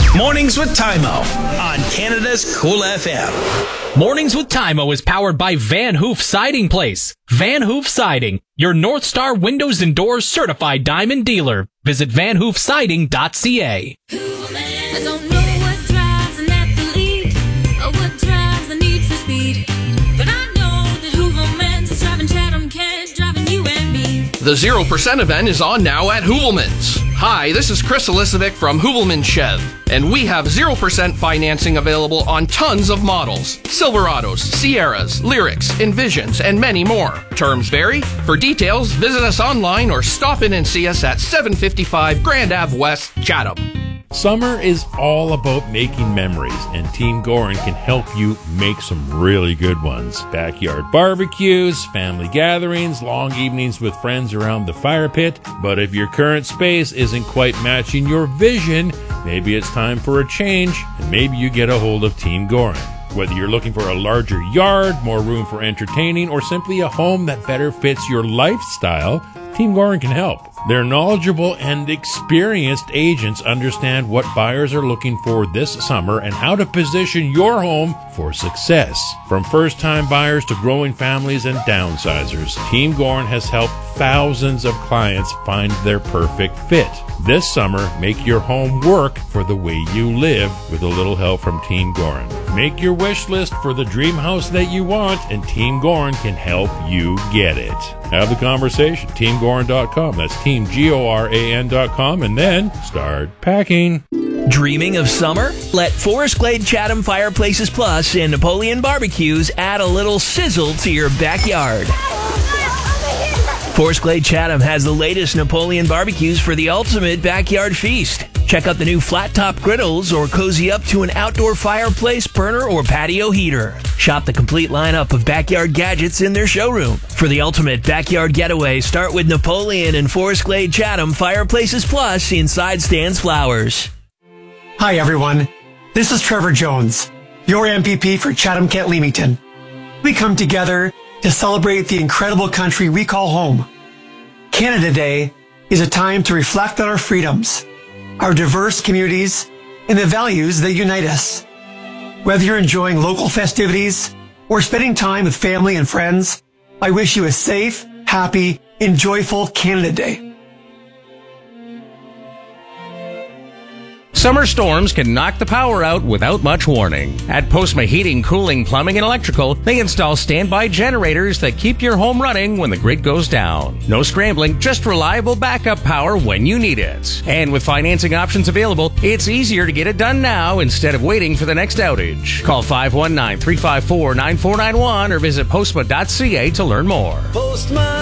Mornings with Tymo on Canada's Cool FM. Mornings with Tymo is powered by Van Hoof Siding Place. Van Hoof Siding, your North Star Windows and Doors certified diamond dealer. Visit vanhoofsiding.ca. I don't know what drives an athlete or what drives the need for speed, but I know that Hoovelman's is driving Chatham Kent, driving you and me. The 0% event is on now at Hoovelman's. Hi, this is Chris Elisovic from Hoovelman Chev, and we have 0% financing available on tons of models. Silverados, Sierras, Lyrics, Envisions, and many more. Terms vary. For details, visit us online or stop in and see us at 755 Grand Ave West, Chatham. Summer is all about making memories, and Team Gorin can help you make some really good ones. Backyard barbecues, family gatherings, long evenings with friends around the fire pit. But if your current space isn't quite matching your vision, maybe it's time for a change, and maybe you get a hold of Team Gorin. Whether you're looking for a larger yard, more room for entertaining, or simply a home that better fits your lifestyle, Team Gorin can help. Their knowledgeable and experienced agents understand what buyers are looking for this summer and how to position your home for success. From first-time buyers to growing families and downsizers, Team Gorin has helped thousands of clients find their perfect fit. This summer, make your home work for the way you live with a little help from Team Gorin. Make your wish list for the dream house that you want, and Team Gorin can help you get it. Have the conversation. TeamGorin.com. That's TeamGoran.com, and then start packing. Dreaming of summer? Let Forest Glade Chatham Fireplaces Plus and Napoleon Barbecues add a little sizzle to your backyard. Forest Glade Chatham has the latest Napoleon barbecues for the ultimate backyard feast. Check out the new flat-top griddles or cozy up to an outdoor fireplace, burner, or patio heater. Shop the complete lineup of backyard gadgets in their showroom. For the ultimate backyard getaway, start with Napoleon and Forest Glade Chatham Fireplaces Plus inside Stan's Flowers. Hi, everyone. This is Trevor Jones, your MPP for Chatham-Kent-Leamington. We come together to celebrate the incredible country we call home. Canada Day is a time to reflect on our freedoms, our diverse communities, and the values that unite us. Whether you're enjoying local festivities or spending time with family and friends, I wish you a safe, happy, and joyful Canada Day. Summer storms can knock the power out without much warning. At Postma Heating, Cooling, Plumbing, and Electrical, they install standby generators that keep your home running when the grid goes down. No scrambling, just reliable backup power when you need it. And with financing options available, it's easier to get it done now instead of waiting for the next outage. Call 519-354-9491 or visit postma.ca to learn more. Postma.